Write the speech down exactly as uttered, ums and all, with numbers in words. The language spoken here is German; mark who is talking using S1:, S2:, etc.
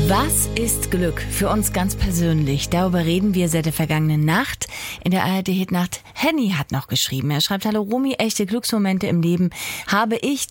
S1: Was ist Glück für uns ganz persönlich? Darüber reden wir seit der vergangenen Nacht in der A R D-Hitnacht. Henny hat noch geschrieben. Er schreibt: Hallo Romy, echte Glücksmomente im Leben habe ich